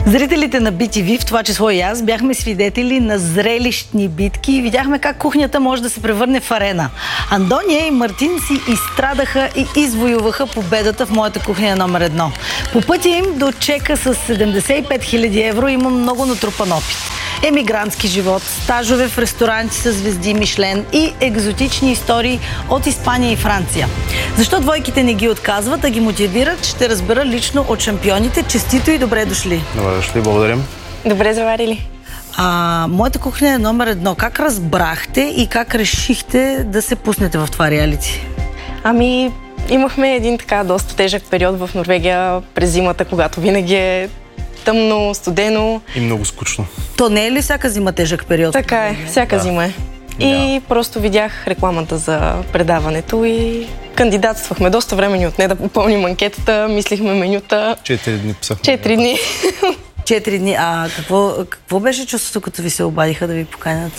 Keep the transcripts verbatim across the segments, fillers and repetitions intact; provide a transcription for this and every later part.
Зрителите на Би Ти Ви, в това число и аз, бяхме свидетели на зрелищни битки и видяхме как кухнята може да се превърне в арена. Андония и Мартин си изстрадаха и извоюваха победата в моята кухня номер едно. По пътя им до чека с седемдесет и пет хиляди евро има много натрупан опит. Емигрантски живот, стажове в ресторанти с звезди Мишлен и екзотични истории от Испания и Франция. Защо двойките не ги отказват, а ги мотивират, ще разбера лично от шампионите. Честито и добре дошли. Добре дошли, благодарим. Добре заварили. А, моята кухня е номер едно. Как разбрахте и как решихте да се пуснете в това реалити? Ами, имахме един така доста тежък период в Норвегия през зимата, когато винаги е тъмно, студено. И много скучно. То не е ли всяка зима тежък период? Така е, всяка да. зима е. И да. Просто видях рекламата за предаването и кандидатствахме. Доста време ни отне да попълним анкетата, мислихме менюта. Четири дни писахме. Четири дни. Четири дни. А какво, какво беше чувството, като ви се обадиха да ви поканят?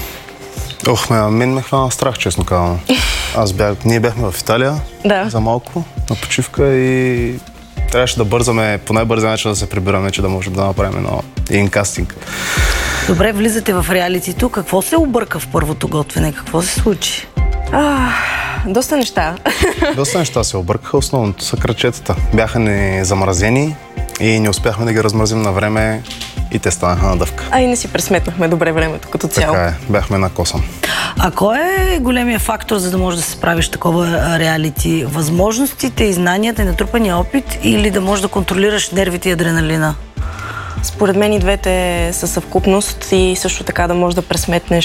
Ох, ме, мен ме хвана страх, честно казвам. Аз бях, ние бяхме в Италия да. за малко на почивка и трябваше да бързаме по най-бързия начин да се прибираме, че да можем да направим едно един кастинг. Добре, влизате в реалитито. Какво се обърка в първото готвене? Какво се случи? А, доста неща. Доста неща се объркаха. Основното са кръчетата. Бяха ни замразени и не успяхме да ги размразим на време и те станаха на дъвка. А и не си пресметнахме добре времето като цяло. Така е, бяхме на косъм. А кой е големия фактор, за да можеш да се справиш такова реалити? Възможностите и знанията и натрупания опит или да можеш да контролираш нервите и адреналина? Според мен и двете са съвкупност и също така да можеш да пресметнеш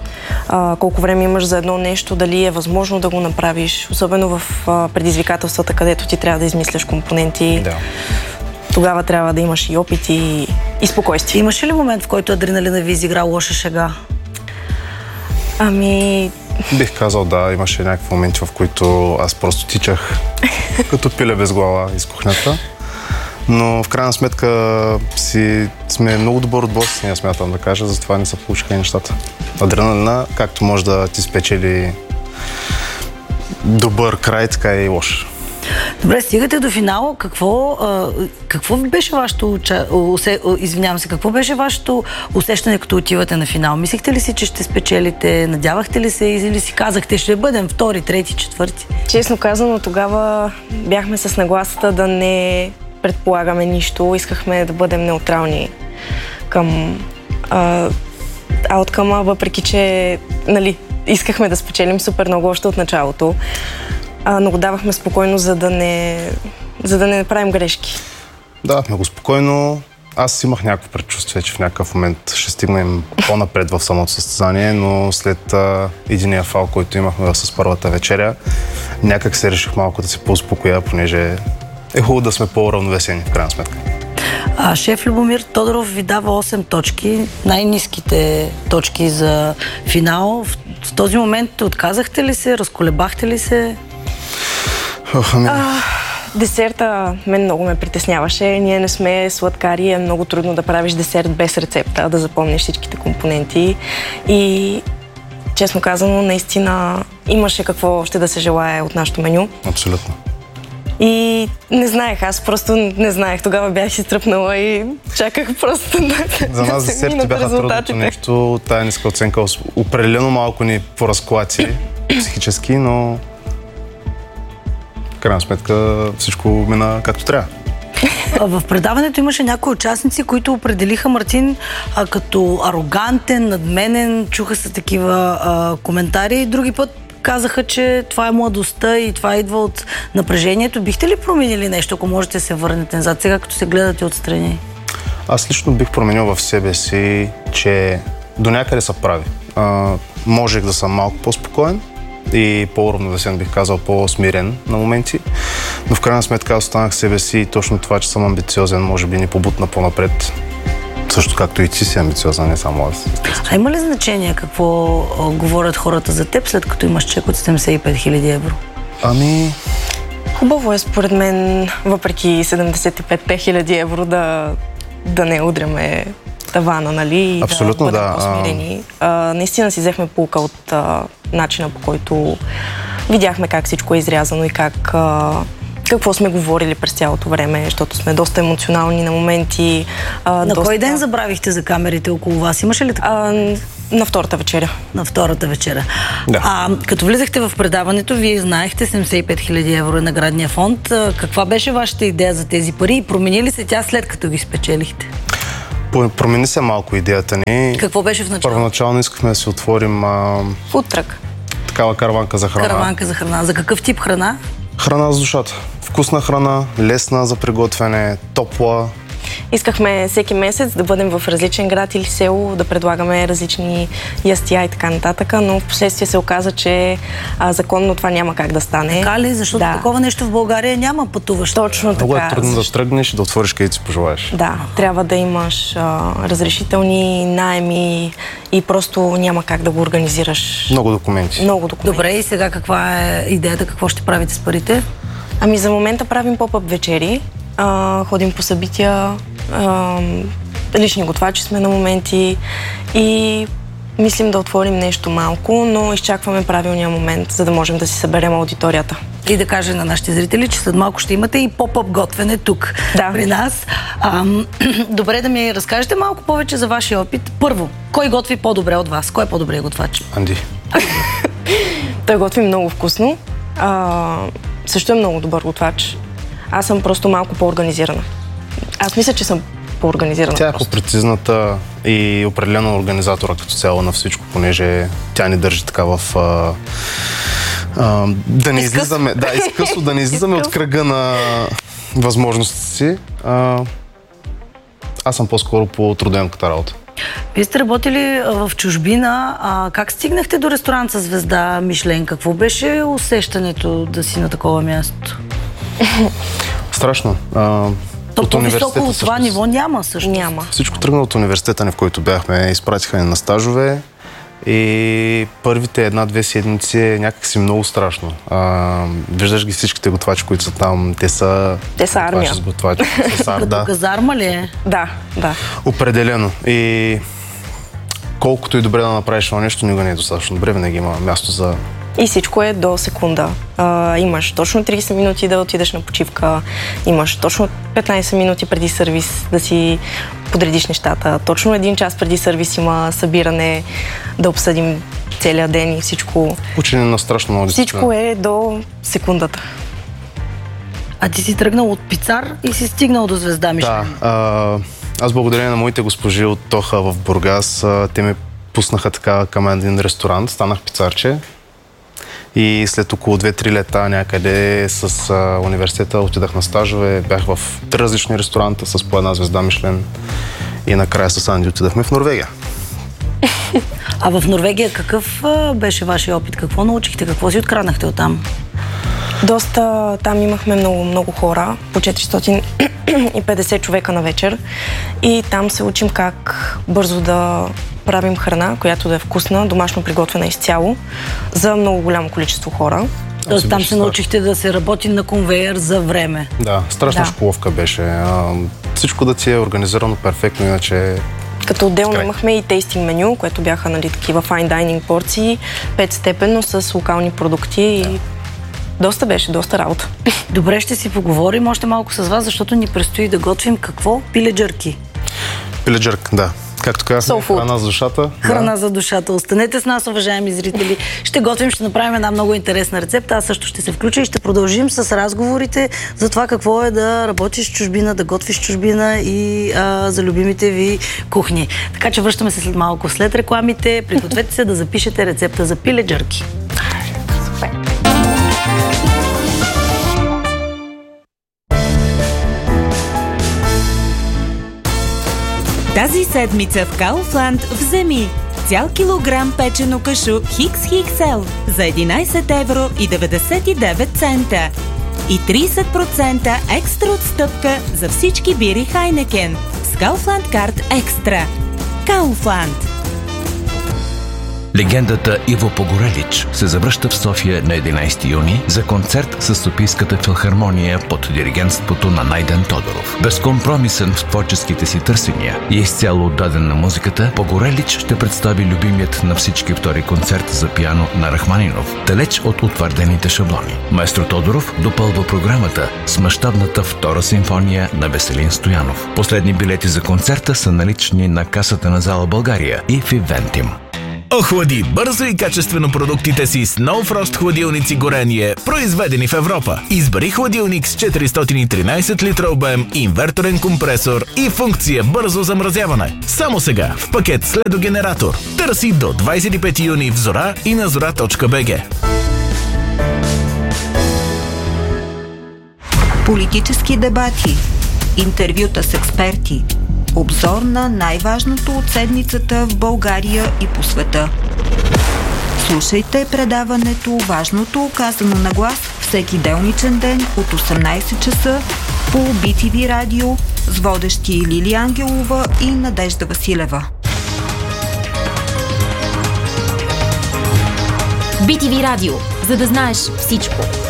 а, колко време имаш за едно нещо, дали е възможно да го направиш, особено в а, предизвикателствата, където ти трябва да измисляш компоненти. Да. Тогава трябва да имаш и опит и, и спокойствие. Имаше ли момент, в който адреналина ви изигра лоша шега? Ами... Бих казал да, имаше някакви моменти, в които аз просто тичах като пиле без глава из кухнята. Но в крайна сметка си сме много добър отбор с нея, смятам да кажа, затова не се получиха и нещата. Адреналина, както може да ти спечели добър край, така и лош. Добре, стигате до финала. Какво, а, какво беше вашето, усе, извинявам се, какво беше вашето усещане, като отивате на финал? Мислихте ли си, че ще спечелите? Надявахте ли се или си казахте, ще бъдем втори, трети, четвърти? Честно казано, тогава бяхме с нагласата да не предполагаме нищо. Искахме да бъдем неутрални към а, ауткъма, въпреки че нали, искахме да спечелим супер много още от началото. А, но го давахме спокойно, за да не, за да не правим грешки. Давахме го спокойно. Аз имах някакво предчувствие, че в някакъв момент ще стигнем по-напред в самото състезание, но след а, единия фал, който имахме с първата вечеря, някак се реших малко да се поуспокоя, понеже е хубаво да сме по-равновесени в крайна сметка. А шеф Любомир Тодоров ви дава осем точки, най-ниските точки за финал. В, в този момент отказахте ли се, разколебахте ли се? Ох, ами... а, десерта мен много ме притесняваше. Ние не сме сладкари, е много трудно да правиш десерт без рецепта, да запомниш всичките компоненти. И честно казано, наистина имаше какво още да се желае от нашото меню. Абсолютно. И не знаех, аз просто не знаех. Тогава бях си стръпнала и чаках просто да, За нас да се десертите бяха трудното нещо. Тая ниска оценка определено малко ни поразклати психически, но в крайна сметка всичко мина както трябва. В предаването имаше някои участници, които определиха Мартин а, като арогантен, надменен, чуха се такива а, коментари. Други път казаха, че това е младостта и това идва от напрежението. Бихте ли променили нещо, ако можете да се върнете назад, сега като се гледате отстрани? Аз лично бих променил в себе си, че до някъде са прави. А, можех да съм малко по-спокоен и по-равновесен, бих казал, по-смирен на моменти, но в крайна сметка аз останах себе си и точно това, че съм амбициозен, може би ни побутна по-напред. Също както и ти си амбициозен, не само аз. А има ли значение какво а, говорят хората за теб, след като имаш чек от седемдесет и пет хиляди евро? Ами... Хубаво е, според мен, въпреки седемдесет и пет хиляди евро, да, да не удряме тавана, нали? И абсолютно, да бъдем да. по-смирени. А, наистина си взехме пулка от а, начина, по който видяхме как всичко е изрязано и как... А, какво сме говорили през цялото време, защото сме доста емоционални на моменти. А, на доста... кой ден забравихте за камерите около вас? Имаше ли така? А, на втората вечеря. На втората вечеря. Да. А като влизахте в предаването, вие знаехте седемдесет и пет хиляди евро е наградния фонд. Каква беше вашата идея за тези пари и промени ли се тя след като ги спечелихте? Промени се малко идеята ни. Какво беше в началото? Първоначално искахме да си отворим а... фудтрък. Такава караванка за храна. Караванка за храна. За какъв тип храна? Храна с душата. Вкусна храна, лесна за приготвяне, топла. Искахме всеки месец да бъдем в различен град или село, да предлагаме различни ястия и така нататък, но в последствие се оказа, че а, законно това няма как да стане. Така ли? Защото да. такова нещо в България няма пътуващ. Точно така. Много е трудно Защо... да тръгнеш и да отвориш където си пожелаеш. Да, трябва да имаш а, разрешителни наеми и просто няма как да го организираш. Много документи. Много документи. Добре, и сега каква е идеята? Какво ще правите с парите? Ами за момента правим поп-ъп вечери. А, ходим по събития, а, лични готвачи сме на моменти и мислим да отворим нещо малко, но изчакваме правилния момент, за да можем да си съберем аудиторията. И да кажа на нашите зрители, че след малко ще имате и поп-ъп готвене тук да. При нас. А, добре да ми разкажете малко повече за вашия опит. Първо, кой готви по-добре от вас? Кой е по-добре готвач? Анди. Той готви много вкусно. А, също е много добър готвач. Аз съм просто малко по-организирана. Аз мисля, че съм по-организирана. Тя е просто. по-прецизната и определено организатора като цяло на всичко, понеже тя ни държи така в... А, а, да не изкъсо. излизаме, да, изкъсно, да не излизаме от кръга на възможностите си. А, аз съм по-скоро по трудоемката работа. Вие сте работили в чужбина. А как стигнахте до ресторант със звезда Мишлен? Какво беше усещането да си на такова място? Страшно. А, То по-високо от това ниво няма също. Няма. Всичко тръгна от университета ни, в който бяхме. Изпратиха ни на стажове и първите една-две седмици е някакси много страшно. А, виждаш ги всичките готвачи, които са там. Те са... Те са армия. Готвачи, с ар, Като да. казарма ли е? Да, да. Определено. И колкото и добре да направиш това нещо, никога не е достатъчно добре. Винаги има място за... И всичко е до секунда. А, имаш точно трийсет минути да отидеш на почивка, имаш точно петнайсет минути преди сервис да си подредиш нещата, точно един час преди сервис има събиране, да обсъдим целия ден и всичко. Учене на страшно много дисциплина. Всичко е до секундата. А ти си тръгнал от пицар и си стигнал до звезда Мишлен. Да. А, аз благодарение на моите госпожи от Тоха в Бургас, а, те ме пуснаха така към един ресторант, станах пицарче. И след около две-три лета някъде с а, университета отидах на стажове, бях в три различни ресторанта с по една звезда Мишлен и накрая с Анди отидахме в Норвегия. А в Норвегия какъв а, беше вашия опит? Какво научихте? Какво си откраднахте оттам? Доста, там имахме много, много хора, по четиристотин и петдесет човека на вечер и там се учим как бързо да правим храна, която да е вкусна, домашно приготвена изцяло за много голямо количество хора. Тоест там се научихте да се работи на конвейер за време. Да, страшна Да. школовка беше. А, всичко да ти е организирано перфектно, иначе... Като отделно Край. имахме и тейстинг меню, което бяха нали, такива fine dining порции, петстепенно с локални продукти и доста беше, доста работа. Добре, ще си поговорим още малко с вас, защото ни предстои да готвим какво? Пиледжърки. Пиледжърк, да. Както казахме, Soul food. храна за душата. Храна Да. за душата. Останете с нас, уважаеми зрители. Ще готвим, ще направим една много интересна рецепта. Аз също ще се включа и ще продължим с разговорите за това какво е да работиш в чужбина, да готвиш в чужбина и а, за любимите ви кухни. Така че връщаме се след малко. След рекламите, пригответе се да запишете рецепта за пиледжърки. Тази седмица в Kaufland вземи цял килограм печено кашу Хикс Икс Ел за единайсет евро и деветдесет и девет цента и трийсет процента екстра отстъпка за всички бири Хайнекен с Kaufland Card Extra. Kaufland. Легендата Иво Погорелич се завръща в София на единайсети юни за концерт с Софийската филхармония под диригентството на Найден Тодоров. Безкомпромисен в творческите си търсения и изцяло отдаден на музиката, Погорелич ще представи любимият на всички втори концерт за пиано на Рахманинов, далеч от утвърдените шаблони. Маестро Тодоров допълва програмата с мащабната втора симфония на Веселин Стоянов. Последни билети за концерта са налични на касата на зала България и в Ивентим. Охлади бързо и качествено продуктите си с No Frost хладилници горение, произведени в Европа. Избери хладилник с четиристотин и тринайсет литра обем, инверторен компресор и функция бързо замразяване. Само сега в пакет с ледогенератор. Търси до двайсет и пети юни в Зора и на зора точка би джи. Политически дебати, интервюта с експерти, обзор на най-важното от седмицата в България и по света. Слушайте предаването "Важното казано на глас" всеки делничен ден от осемнайсет часа по Би Ти Ви радио с водещи Лилия Ангелова и Надежда Василева. Би Ти Ви радио, за да знаеш всичко.